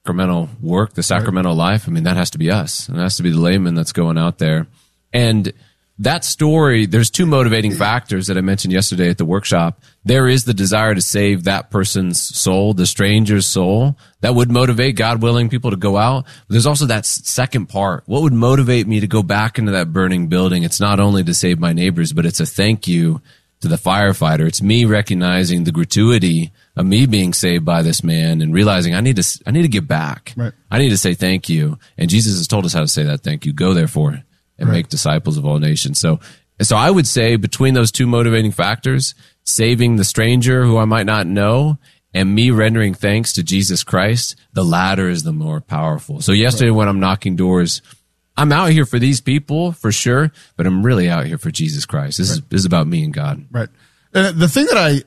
sacramental work, the sacramental life, I mean, that has to be us. And it has to be the layman that's going out there. And that story, there's two motivating factors that I mentioned yesterday at the workshop. There is the desire to save that person's soul, the stranger's soul. That would motivate, God willing, people to go out. But there's also that second part. What would motivate me to go back into that burning building? It's not only to save my neighbors, but it's a thank you to the firefighter. It's me recognizing the gratuity of me being saved by this man and realizing I need to give back. Right. I need to say thank you. And Jesus has told us how to say that thank you. Go therefore and make disciples of all nations. So I would say between those two motivating factors, saving the stranger who I might not know and me rendering thanks to Jesus Christ, the latter is the more powerful. So yesterday when I'm knocking doors, I'm out here for these people for sure, but I'm really out here for Jesus Christ. This is about me and God. Right. And the thing that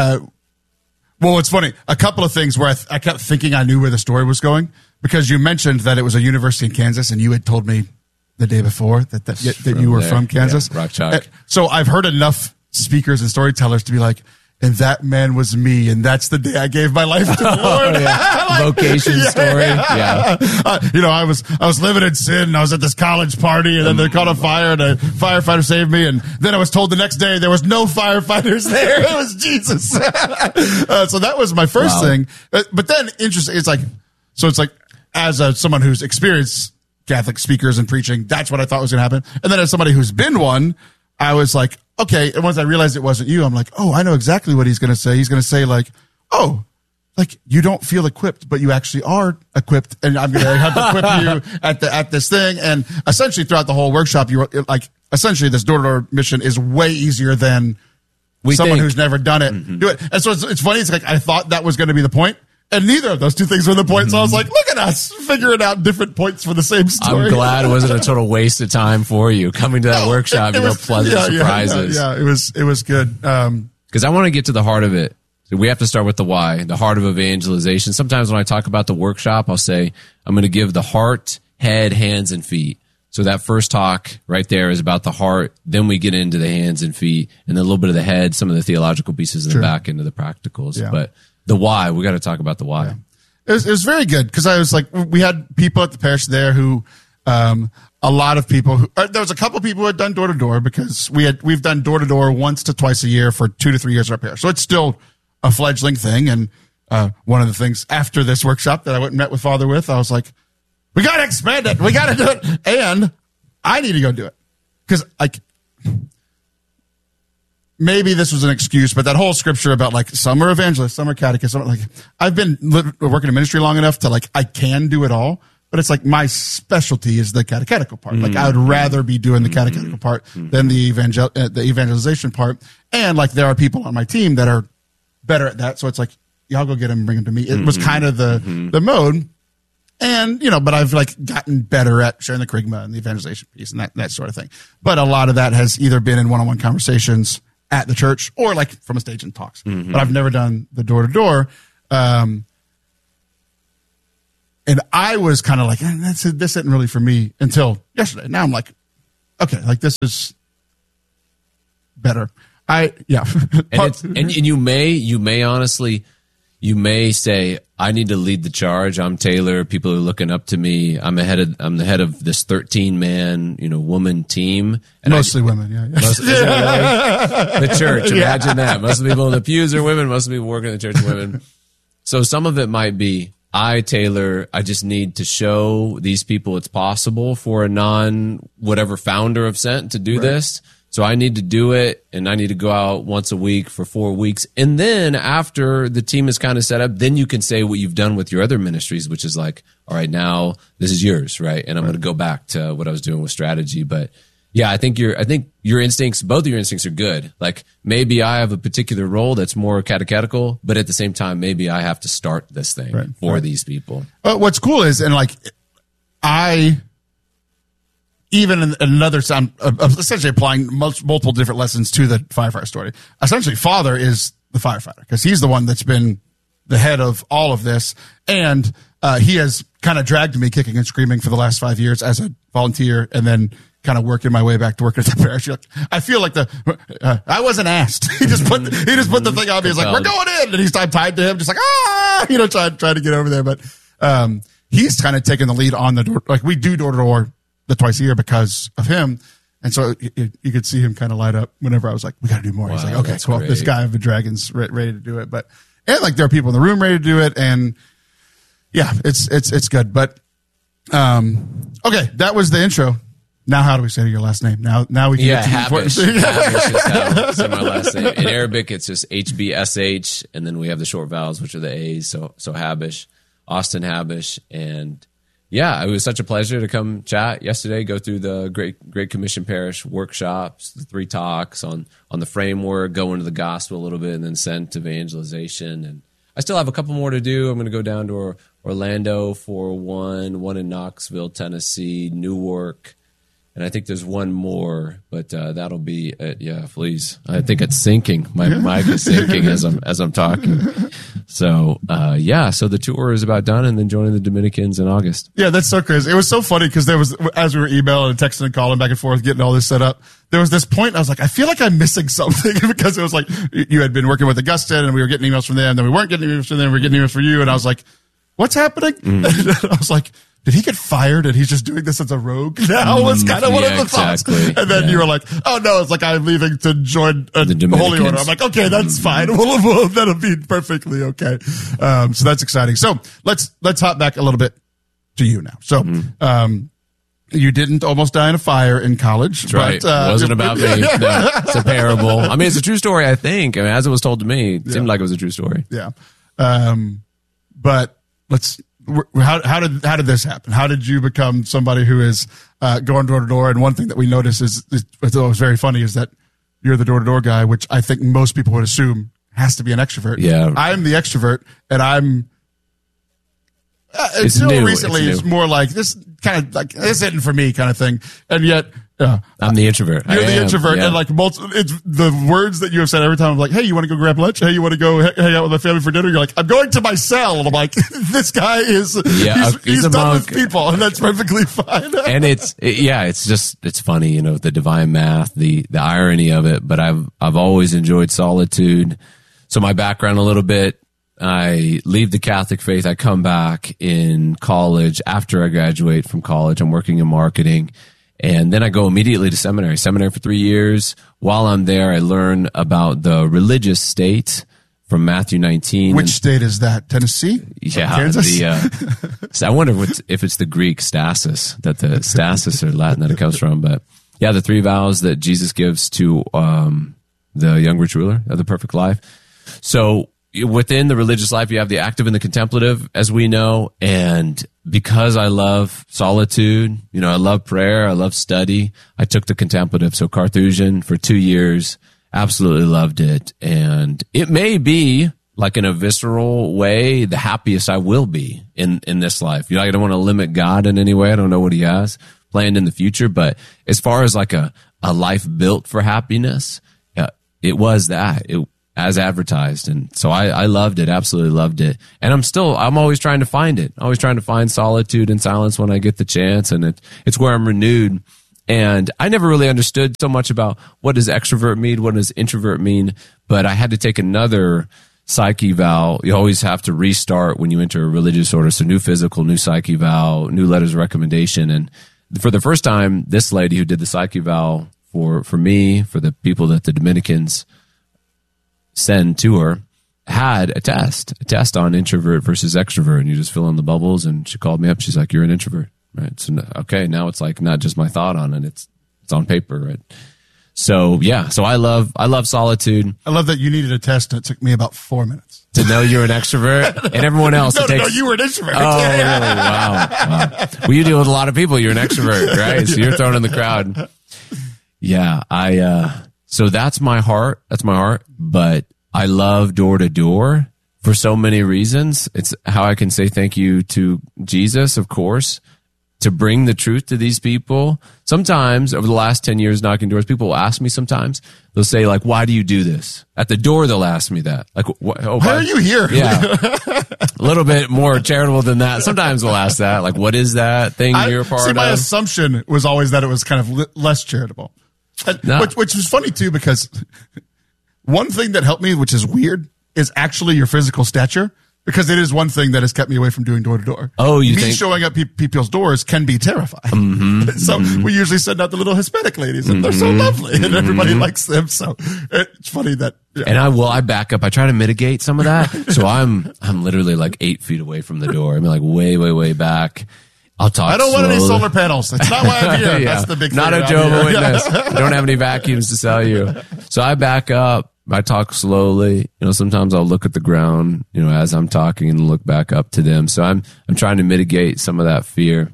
well, it's funny. A couple of things where I kept thinking I knew where the story was going because you mentioned that it was a university in Kansas and you had told me the day before that you were from Kansas. Yeah, Rock Chalk. So I've heard enough speakers and storytellers to be like, and that man was me, and that's the day I gave my life to the Lord. Vocation story. Yeah. I was living in sin, and I was at this college party, and then they caught a fire, and a firefighter saved me, and then I was told the next day there was no firefighters there. It was Jesus. So that was my first thing. But then, interesting, it's like, as someone who's experienced Catholic speakers and preaching, that's what I thought was going to happen. And then as somebody who's been one, I was like, okay. And once I realized it wasn't you, I'm like, oh, I know exactly what he's going to say. He's going to say like, oh, like you don't feel equipped, but you actually are equipped. And I'm going to have to equip you at this thing. And essentially throughout the whole workshop, you were like, essentially this door-to-door mission is way easier than someone who's never done it. Do it. And so it's funny. It's like, I thought that was going to be the point. And neither of those two things were the point. So I was like, look at us figuring out different points for the same story. I'm glad it wasn't a total waste of time for you coming to that workshop. Pleasant surprises. Yeah, it was good. Because I want to get to the heart of it. So we have to start with the why, the heart of evangelization. Sometimes when I talk about the workshop, I'll say, I'm going to give the heart, head, hands, and feet. So that first talk right there is about the heart. Then we get into the hands and feet, and then a little bit of the head, some of the theological pieces in the back, into the practicals. Yeah. But the why, we got to talk about the why. Yeah. It was very good because I was like, we had people at the parish there who, a lot of people who, there was a couple of people who had done door to door because we've done door to door once to twice a year for 2 to 3 years at our parish. So it's still a fledgling thing. And, one of the things after this workshop that I went and met with Father with, I was like, we got to expand it. We got to do it. And I need to go do it because maybe this was an excuse, but that whole scripture about like some are evangelists, some are catechists, like I've been working in ministry long enough to like I can do it all, but it's like my specialty is the catechetical part. Like I would rather be doing the catechetical part than the evangelization part. And like there are people on my team that are better at that, so it's like y'all go get them and bring them to me. It was kind of the mode. And, but I've like gotten better at sharing the kerygma and the evangelization piece and that sort of thing. But a lot of that has either been in one-on-one conversations at the church or like from a stage and talks. But I've never done the door to door. And I was kind of like, this isn't really for me until yesterday. Now I'm like, okay, like this is better. And you may honestly, you may say, I need to lead the charge. I'm Taylor. People are looking up to me. I'm the head of this 13-man, woman team. And mostly women, yeah. The church, imagine that. Most of the people in the pews are women. Most of the people working in the church are women. So some of it might be, Taylor, I just need to show these people it's possible for a non-whatever founder of Sent to do this. So I need to do it, and I need to go out once a week for 4 weeks. And then after the team is kind of set up, then you can say what you've done with your other ministries, which is like, all right, now this is yours, right? And I'm going to go back to what I was doing with strategy. But yeah, I think your instincts, both of your instincts are good. Like maybe I have a particular role that's more catechetical, but at the same time, maybe I have to start this thing for these people. What's cool is, and like even in another sound, essentially applying multiple different lessons to the firefighter story. Essentially, Father is the firefighter because he's the one that's been the head of all of this. And he has kind of dragged me kicking and screaming for the last 5 years as a volunteer and then kind of working my way back to work at the parish. I feel like I wasn't asked. He just put the thing on me. He's like, we're going in. And he's tied to him, just like, trying to get over there. But he's kind of taken the lead on the door. Like we do door to door the twice a year because of him. And so you could see him kind of light up whenever I was like, we got to do more. Wow, he's like, okay, cool. Great. This guy of the Dragons ready to do it. And like there are people in the room ready to do it. And yeah, it's good. But, okay. That was the intro. Now, how do we say your last name? Now we can get to the important thing. Habish is how I say my last name. In Arabic, it's just HBSH. And then we have the short vowels, which are the A's. So Habish, Austin Habish. And yeah, it was such a pleasure to come chat yesterday, go through the Great Commission Parish workshops, the 3 talks on the framework, go into the gospel a little bit, and then send to evangelization. And I still have a couple more to do. I'm going to go down to Orlando for one in Knoxville, Tennessee, Newark, and I think there's one more, but that'll be it. Yeah, please. I think it's sinking. My mic is sinking as I'm talking. So so the tour is about done, and then joining the Dominicans in August. Yeah, that's so crazy. It was so funny because there was, as we were emailing and texting and calling back and forth, getting all this set up, there was this point I was like, I feel like I'm missing something because it was like you had been working with Augustine and we were getting emails from them, then we weren't getting emails from them, we were getting emails from you, and I was like, what's happening? And I was like, did he get fired and he's just doing this as a rogue now? Was kind of one of the thoughts. And then you were like, oh no, it's like I'm leaving to join the Holy Order. I'm like, okay, that's fine. That'll be perfectly okay. So that's exciting. So let's hop back a little bit to you now. So, you didn't almost die in a fire in college. That's right. It wasn't about me. No, it's a parable. I mean, it's a true story, I think. I mean, as it was told to me, it seemed like it was a true story. Yeah. But how did this happen? How did you become somebody who is going door to door? And one thing that we notice is what's always very funny is that you're the door to door guy, which I think most people would assume has to be an extrovert. Yeah, I'm the extrovert, and I'm. Until recently, it's more like this kind of like this isn't for me kind of thing, and yet. I'm the introvert. You're the introvert, and like it's the words that you have said every time. I'm like, hey, you want to go grab lunch? Hey, you want to go hang out with my family for dinner? You're like, I'm going to my cell. And I'm like, this guy is he's done with people, and that's perfectly fine. And it's funny, the divine math, the irony of it. But I've always enjoyed solitude. So my background a little bit. I leave the Catholic faith. I come back in college after I graduate from college. I'm working in marketing. And then I go immediately to seminary for 3 years. While I'm there, I learn about the religious state from Matthew 19. Which state is that? Tennessee? Yeah. Kansas? So I wonder if it's the Greek stasis, that the stasis or Latin that it comes from. But yeah, the 3 vows that Jesus gives to the young rich ruler of the perfect life. So within the religious life, you have the active and the contemplative, as we know. And because I love solitude, I love prayer, I love study, I took the contemplative. So Carthusian for 2 years, absolutely loved it. And it may be, like in a visceral way, the happiest I will be in this life. I don't want to limit God in any way. I don't know what he has planned in the future. But as far as like a life built for happiness, it was that. As advertised. And so I loved it, absolutely loved it. And I'm always trying to find it, always trying to find solitude and silence when I get the chance. And it's where I'm renewed. And I never really understood so much about what does extrovert mean, what does introvert mean, but I had to take another psyche vow. You always have to restart when you enter a religious order. So new physical, new psyche vow, new letters of recommendation. And for the first time, this lady who did the psyche vow for me, for the people that the Dominicans send to her, had a test on introvert versus extrovert, and you just fill in the bubbles. And she called me up. She's like, "You're an introvert, right?" So okay, now it's like not just my thought on it; it's on paper, right? So yeah, so I love solitude. I love that you needed a test, and it took me about 4 minutes to know you're an extrovert, and everyone else. No, you were an introvert. Oh, really? Wow. Well, you deal with a lot of people. You're an extrovert, right? So you're thrown in the crowd. Yeah, so that's my heart. But I love door to door for so many reasons. It's how I can say thank you to Jesus, of course, to bring the truth to these people. Sometimes over the last 10 years knocking doors, people will ask me sometimes, they'll say like, why do you do this? At the door, they'll ask me that. Like, why are you here? Yeah. A little bit more charitable than that. Sometimes they'll ask that. Like, what is that thing you're part of? My assumption was always that it was kind of less charitable. Which was funny too, because one thing that helped me, which is weird, is actually your physical stature. Because it is one thing that has kept me away from doing door to door. Oh, you me think showing up people's doors can be terrifying. So we usually send out the little Hispanic ladies, and they're so lovely, and everybody likes them. So it's funny that. Yeah. And I back up. I try to mitigate some of that. So I'm literally like 8 feet away from the door. I'm like way back. I'll talk. I don't slowly. want any solar panels. That's not why I'm here. That's the big thing. Not a Jehovah's Witness. I don't have any vacuums to sell you. So I back up. I talk slowly. Sometimes I'll look at the ground, as I'm talking and look back up to them. So I'm trying to mitigate some of that fear.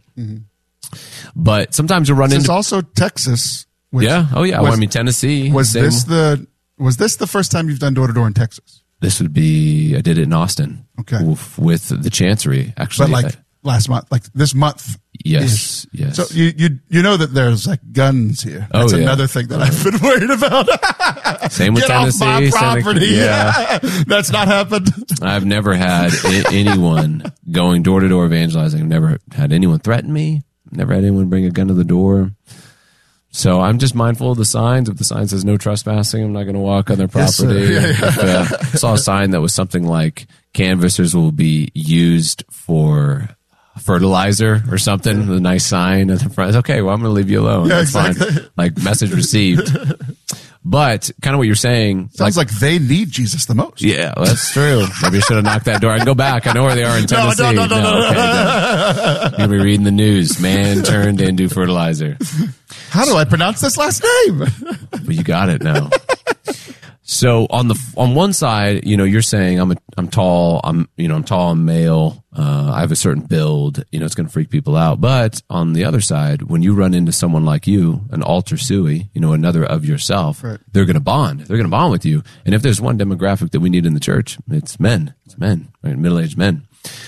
But sometimes you'll run into. It's also Texas. Yeah. Oh yeah. Tennessee. Was this the first time you've done door to door in Texas? This would be, I did it in Austin. Okay. With the Chancery, actually. But last month, this month. Yes. So you know that there's guns here. That's another thing that I've been worried about. Same with Tennessee. Get off my property. Yeah. That's not happened. I've never had anyone going door to door evangelizing. I've never had anyone threaten me. Never had anyone bring a gun to the door. So I'm just mindful of the signs. If the sign says no trespassing, I'm not going to walk on their property. Yes, If I saw a sign that was something like canvassers will be used for fertilizer or something, a nice sign at the front. Okay, well, I'm going to leave you alone. Yeah, That's exactly. fine. Like, message received. But kind of what you're saying. Sounds like they need Jesus the most. Yeah, well, that's true. Maybe I should have knocked that door. I can go back. I know where they are in Tennessee. No. Okay, you're going to be reading the news. Man turned into fertilizer. How do I pronounce this last name? But you got it now. So on one side, you're saying I'm tall, I'm tall, I'm male, I have a certain build, it's going to freak people out. But on the other side, when you run into someone like you, an alter sui, another of yourself, right. They're going to bond. They're going to bond with you. And if there's one demographic that we need in the church, it's men. It's men, right? Middle-aged men.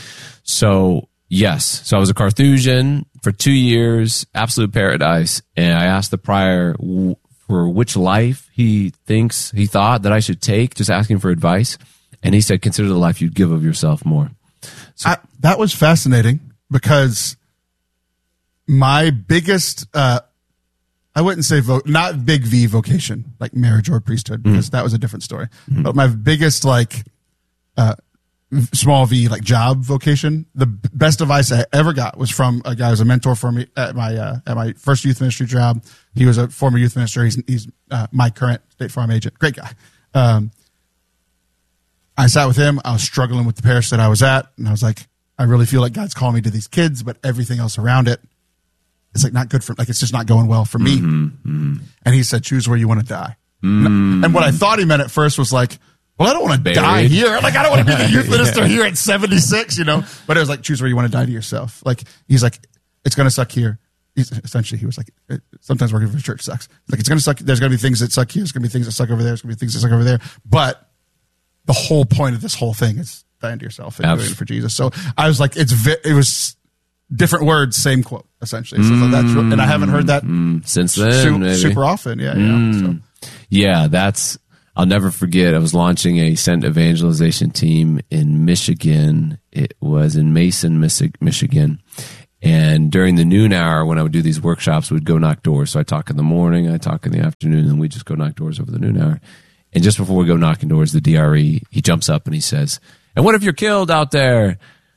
So yes. So I was a Carthusian for 2 years, absolute paradise. And I asked the prior for which life he thought that I should take, just asking for advice. And he said, consider the life you'd give of yourself more. So, that was fascinating because my biggest, I wouldn't say not big V vocation, like marriage or priesthood, because that was a different story. But my biggest, small V, job vocation, the best advice I ever got was from a guy who was a mentor for me at my first youth ministry job. He was a former youth minister. He's my current State Farm agent. Great guy. I sat with him. I was struggling with the parish that I was at, and I was like, I really feel like God's calling me to these kids, but everything else around it, it's not good for, it's just not going well for me. And he said, choose where you want to die. And what I thought he meant at first was well, I don't want to die here. I don't want to be the youth minister here at 76, But it was choose where you want to die to yourself. He's like, it's going to suck here. He was like, sometimes working for a church sucks. It's going to suck. There's going to be things that suck here. There's going to be things that suck over there. There's going to be things that suck over there. But the whole point of this whole thing is dying to yourself and doing it for Jesus. So I was like, it was different words, same quote, essentially. So and I haven't heard that since then, super often. Yeah. Yeah. I'll never forget. I was launching a Sent evangelization team in Michigan. It was in Mason, Michigan. And during the noon hour, when I would do these workshops, we'd go knock doors. So I talk in the morning, I talk in the afternoon, and we just go knock doors over the noon hour. And just before we go knocking doors, the DRE, he jumps up and he says, and what if you're killed out there?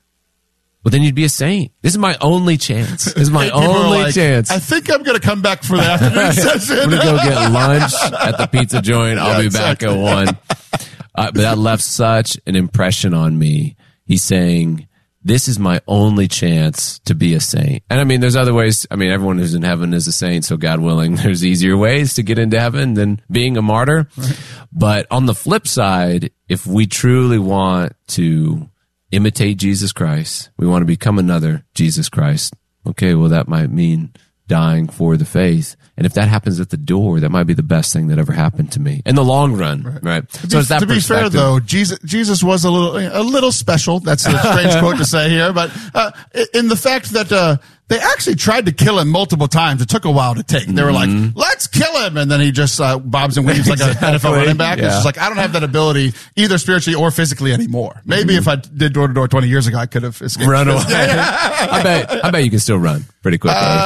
Well, then you'd be a saint. This is my only chance. This is my only chance. I think I'm going to come back for the afternoon session. I'm going to go get lunch at the pizza joint. I'll be back at 1. But that left such an impression on me. He's saying, this is my only chance to be a saint. And there's other ways. Everyone who's in heaven is a saint. So God willing, there's easier ways to get into heaven than being a martyr. Right. But on the flip side, if we truly want to imitate Jesus Christ, we want to become another Jesus Christ. Okay, well, that might mean dying for the faith. And if that happens at the door, that might be the best thing that ever happened to me in the long run, right? So it's that to be fair, though, Jesus was a little special. That's a strange quote to say here, but in the fact that they actually tried to kill him multiple times. It took a while to take. They were like, let's kill him. And then he just bobs and weaves like an NFL running back. Yeah. It's just I don't have that ability either spiritually or physically anymore. Maybe if I did door-to-door 20 years ago, I could have escaped. Run away. I bet you can still run pretty quickly.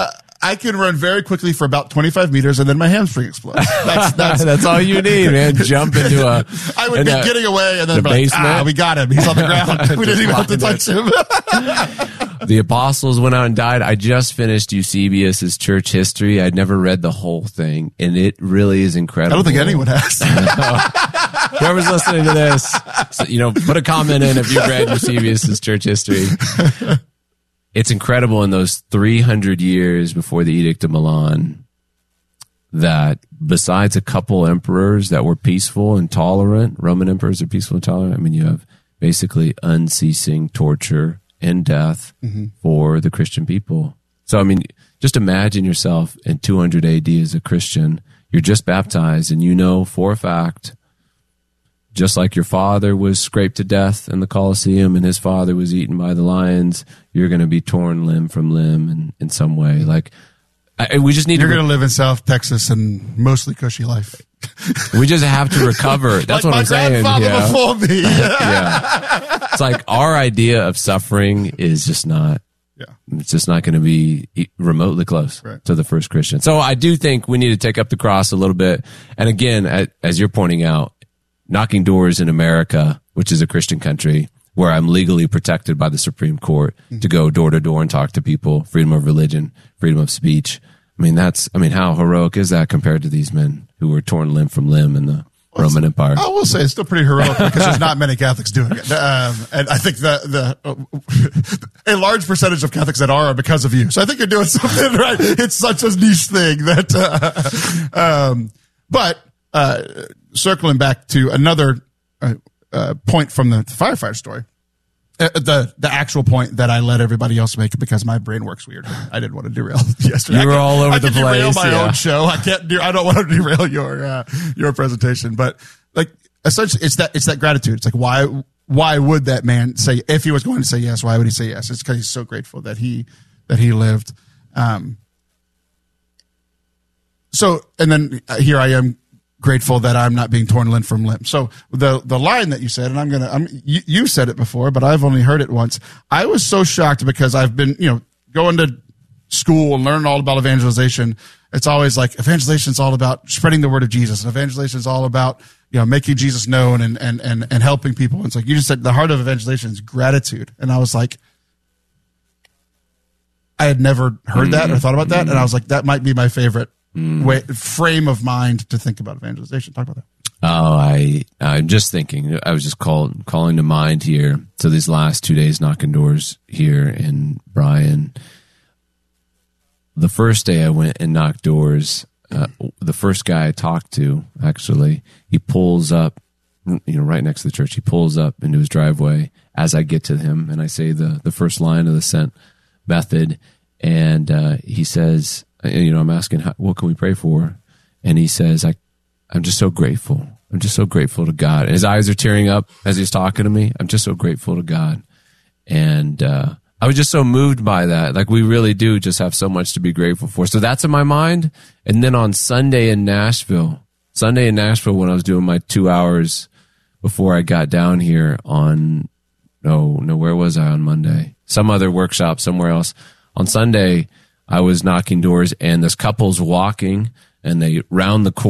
I can run very quickly for about 25 meters, and then my hamstring explodes. That's all you need, man. Jump into I would be getting away, and then the like, basement. we got him. He's on the ground. We didn't even have to touch him. The apostles went out and died. I just finished Eusebius's church history. I'd never read the whole thing, and it really is incredible. I don't think anyone has. Whoever's listening to this, put a comment in if you've read Eusebius's church history. It's incredible in those 300 years before the Edict of Milan that besides a couple emperors that were peaceful and tolerant, Roman emperors are peaceful and tolerant. I mean, you have basically unceasing torture and death for the Christian people. So, I mean, just imagine yourself in 200 AD as a Christian. You're just baptized, and you know for a fact, just like your father was scraped to death in the Colosseum and his father was eaten by the lions, you're going to be torn limb from limb in some way. Like, we just need You're going to live in South Texas and mostly cushy life. We just have to recover. That's what I'm saying. My grandfather before me. Yeah. It's like our idea of suffering is just not. Yeah. It's just not going to be remotely close to the first Christian. So I do think we need to take up the cross a little bit. And again, as you're pointing out, knocking doors in America, which is a Christian country, where I'm legally protected by the Supreme Court to go door to door and talk to people, freedom of religion, freedom of speech. I mean, how heroic is that compared to these men who were torn limb from limb in the Roman Empire? I will say it's still pretty heroic because there's not many Catholics doing it. And I think a large percentage of Catholics that are because of you. So I think you're doing something right. It's such a niche thing that, but circling back to another point from the firefighter story, the actual point that I let everybody else make because my brain works weird. I didn't want to derail yesterday. You were all over the place. I derail my own show. I don't want to derail your presentation, but like essentially it's that gratitude. It's like, why would that man say, if he was going to say yes, why would he say yes? It's because he's so grateful that he lived. So, and then here I am, grateful that I'm not being torn limb from limb. So the line that you said, and you said it before, but I've only heard it once. I was so shocked because I've been, going to school and learning all about evangelization. It's always like evangelization is all about spreading the word of Jesus. And evangelization is all about, making Jesus known and helping people. And it's like, you just said the heart of evangelization is gratitude. And I was like, I had never heard that or thought about that. And I was like, that might be my favorite frame of mind to think about evangelization. Talk about that. Oh, I'm just thinking. I was just calling to mind here. So these last 2 days knocking doors here in Bryan. The first day I went and knocked doors, the first guy I talked to, actually, he pulls up, right next to the church. He pulls up into his driveway as I get to him, and I say the first line of the sent method, and he says, I'm asking, what can we pray for? And he says, I'm just so grateful. I'm just so grateful to God. And his eyes are tearing up as he's talking to me. I'm just so grateful to God. And I was just so moved by that. Like, we really do just have so much to be grateful for. So that's in my mind. And then on Sunday in Nashville, when I was doing my 2 hours before I got down here on, where was I on Monday? Some other workshop somewhere else. On Sunday, I was knocking doors, and this couple's walking, and they round the corner.